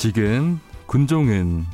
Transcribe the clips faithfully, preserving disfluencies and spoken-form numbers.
지금 군종은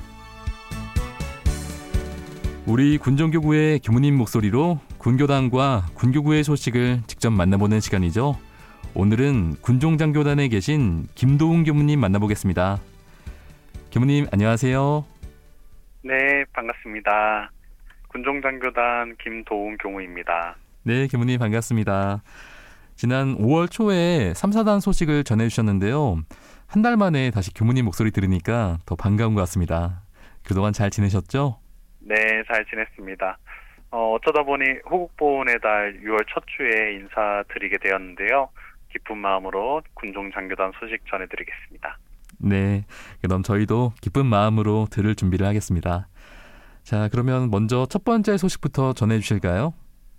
우리 군종교구의 교무님 목소리로 군교단과 군교구의 소식을 직접 만나보는 시간이죠. 오늘은 군종장교단에 계신 김도훈 교무님 만나보겠습니다. 교무님 안녕하세요. 네, 반갑습니다. 군종장교단 김도훈 교무입니다. 네, 교무님 반갑습니다. 지난 오월 초에 삼 사단 소식을 전해주셨는데요. 한 달 만에 다시 교무님 목소리 들으니까 더 반가운 것 같습니다. 그동안 잘 지내셨죠? 네, 잘 지냈습니다. 어, 어쩌다 보니 호국보훈의 달 유월 첫 주에 인사드리게 되었는데요. 기쁜 마음으로 군종장교단 소식 전해드리겠습니다. 네, 그럼 저희도 기쁜 마음으로 들을 준비를 하겠습니다. 자, 그러면 먼저 첫 번째 소식부터 전해주실까요?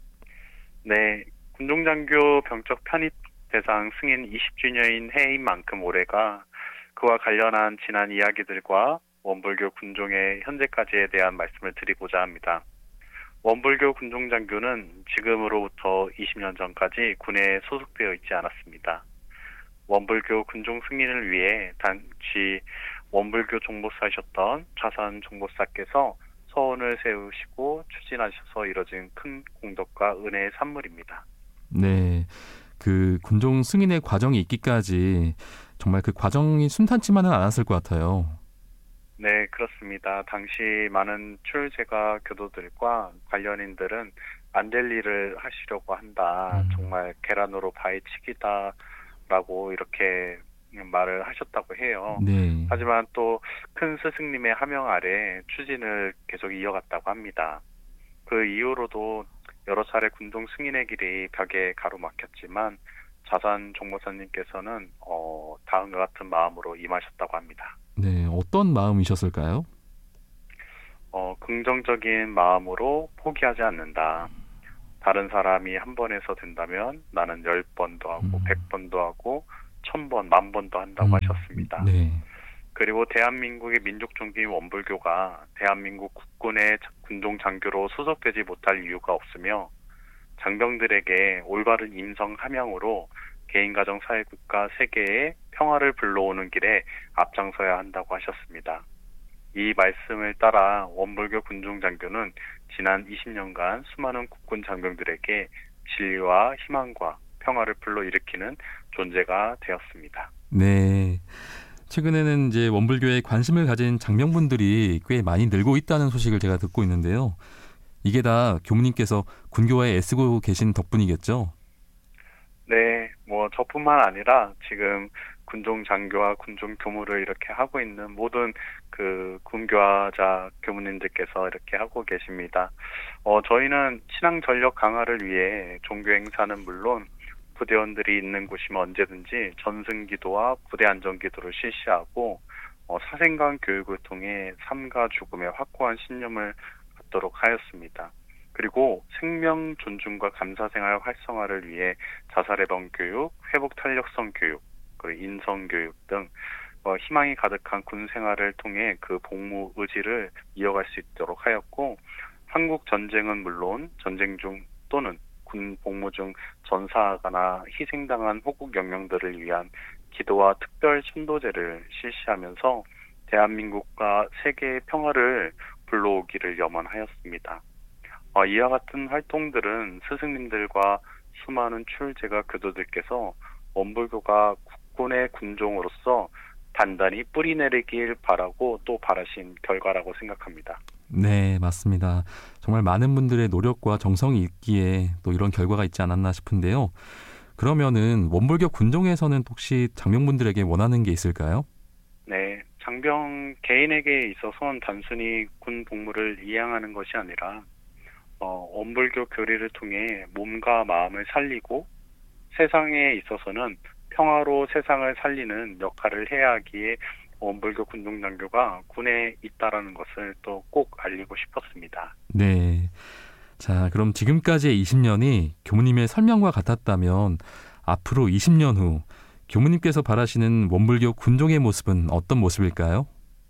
네, 군종장교 병적 편입 대상 승인 이십 주년인 해인 만큼 올해가 그와 관련한 지난 이야기들과 원불교 군종의 현재까지에 대한 말씀을 드리고자 합니다. 원불교 군종장교는 지금으로부터 이십 년 전까지 군에 소속되어 있지 않았습니다. 원불교 군종 승인을 위해 당시 원불교 종보사이셨던 좌산 종보사께서 서원을 세우시고 추진하셔서 이뤄진 큰 공덕과 은혜의 산물입니다. 네, 그 군종 승인의 과정이 있기까지 정말 그 과정이 순탄치만은 않았을 것 같아요. 네, 그렇습니다. 당시 많은 출제가 교도들과 관련인들은 안 될 일을 하시려고 한다. 음. 정말 계란으로 바위치기다라고 이렇게 말을 하셨다고 해요. 네. 하지만 또 큰 스승님의 하명 아래 추진을 계속 이어갔다고 합니다. 그 이후로도 여러 차례 군종 승인의 길이 벽에 가로막혔지만 자산 종보사님께서는 어, 다음과 같은 마음으로 임하셨다고 합니다. 네, 어떤 마음이셨을까요? 어, 긍정적인 마음으로 포기하지 않는다. 다른 사람이 한 번에서 된다면 나는 열 번도 하고 음. 백 번도 하고 천 번, 만 번도 한다고 음. 하셨습니다. 네. 그리고 대한민국의 민족종교인 원불교가 대한민국 국군의 군종 장교로 소속되지 못할 이유가 없으며 장병들에게 올바른 임성 함양으로 개인 가정 사회국가 세계의 평화를 불러오는 길에 앞장서야 한다고 하셨습니다. 이 말씀을 따라 원불교 군종 장교는 지난 이십 년간 수많은 국군 장병들에게 진리와 희망과 평화를 불러일으키는 존재가 되었습니다. 네. 최근에는 이제 원불교에 관심을 가진 장병분들이 꽤 많이 늘고 있다는 소식을 제가 듣고 있는데요. 이게 다 교무님께서 군교화에 애쓰고 계신 덕분이겠죠? 네, 뭐 저뿐만 아니라 지금 군종 장교와 군종 교무를 이렇게 하고 있는 모든 그 군교화자 교무님들께서 이렇게 하고 계십니다. 어, 저희는 신앙 전력 강화를 위해 종교 행사는 물론 부대원들이 있는 곳이면 언제든지 전승기도와 부대 안전기도를 실시하고 어, 사생관 교육을 통해 삶과 죽음의 확고한 신념을 갖도록 하였습니다. 그리고 생명 존중과 감사생활 활성화를 위해 자살예방 교육, 회복 탄력성 교육, 그리고 인성 교육 등 어, 희망이 가득한 군 생활을 통해 그 복무 의지를 이어갈 수 있도록 하였고, 한국 전쟁은 물론 전쟁 중 또는 군 복무 중 전사하거나 희생당한 호국 영령들을 위한 기도와 특별 천도제를 실시하면서 대한민국과 세계의 평화를 불러오기를 염원하였습니다. 어, 이와 같은 활동들은 스승님들과 수많은 출제가 교도들께서 원불교가 국군의 군종으로서 단단히 뿌리내리길 바라고 또 바라신 결과라고 생각합니다. 네, 맞습니다. 정말 많은 분들의 노력과 정성이 있기에 또 이런 결과가 있지 않았나 싶은데요. 그러면은 원불교 군종에서는 혹시 장병분들에게 원하는 게 있을까요? 네, 장병 개인에게 있어서는 단순히 군 복무를 이행하는 것이 아니라 어, 원불교 교리를 통해 몸과 마음을 살리고 세상에 있어서는 평화로 세상을 살리는 역할을 해야 하기에 원불교 군종장교가 군에 있다라는 것을 또 꼭 알리고 싶었습니다. 네. 자, 그럼 지금까지의 이십 년이 교무님의 설명과 같았다면 앞으로 이십 년 후 교무님께서 바라시는 원불교 군종의 모습은 어떤 모습일까요?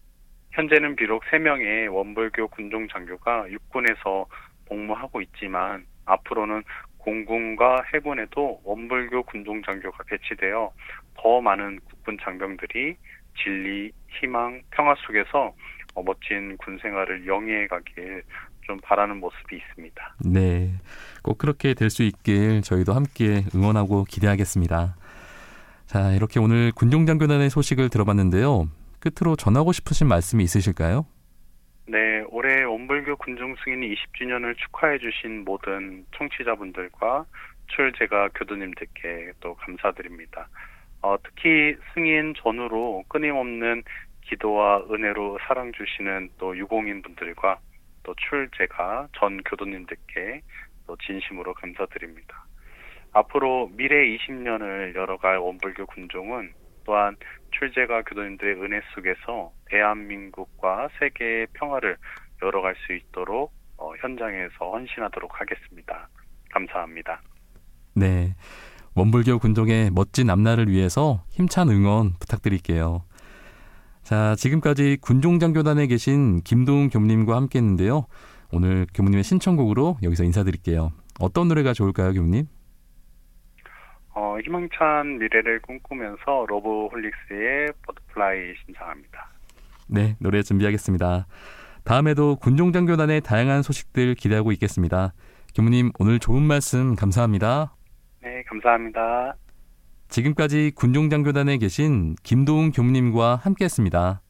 현재는 비록 세 명의 원불교 군종장교가 육군에서 복무하고 있지만 앞으로는 공군과 해군에도 원불교 군종장교가 배치되어 더 많은 국군 장병들이 진리, 희망, 평화 속에서 어, 멋진 군 생활을 영위해 가길 좀 바라는 모습이 있습니다. 네, 꼭 그렇게 될 수 있길 저희도 함께 응원하고 기대하겠습니다. 자, 이렇게 오늘 군종장교단의 소식을 들어봤는데요. 끝으로 전하고 싶으신 말씀이 있으실까요? 네, 올해 원불교 군종 승인 이십 주년을 축하해 주신 모든 청취자분들과 출제가 교도님들께 또 감사드립니다. 어, 특히 승인 전후로 끊임없는 기도와 은혜로 사랑 주시는 또 유공인분들과 또 출제가 전 교도님들께 또 진심으로 감사드립니다. 앞으로 미래 이십 년을 열어갈 원불교 군종은 또한 출제가 교도님들의 은혜 속에서 대한민국과 세계의 평화를 열어갈 수 있도록 어, 현장에서 헌신하도록 하겠습니다. 감사합니다. 네, 원불교 군종의 멋진 앞날을 위해서 힘찬 응원 부탁드릴게요. 자, 지금까지 군종장교단에 계신 김도훈 교무님과 함께 했는데요. 오늘 교무님의 신청곡으로 여기서 인사드릴게요. 어떤 노래가 좋을까요, 교무님? 어, 희망찬 미래를 꿈꾸면서 러브홀릭스의 버터플라이 신청합니다. 네, 노래 준비하겠습니다. 다음에도 군종장교단의 다양한 소식들 기대하고 있겠습니다. 교무님, 오늘 좋은 말씀 감사합니다. 네, 감사합니다. 지금까지 군종장교단에 계신 김도훈 교무님과 함께했습니다.